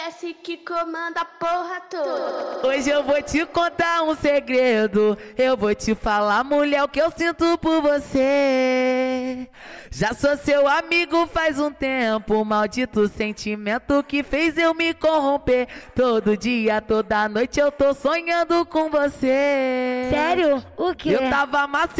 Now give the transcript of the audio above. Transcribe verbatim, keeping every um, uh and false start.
Esse que comanda a porra toda. Hoje eu vou te contar um segredo. Eu vou te falar, mulher, o que eu sinto por você. Já sou seu amigo faz um tempo. Maldito sentimento que fez eu me corromper. Todo dia, toda noite eu tô sonhando com você. Sério? O quê? Eu tava amassando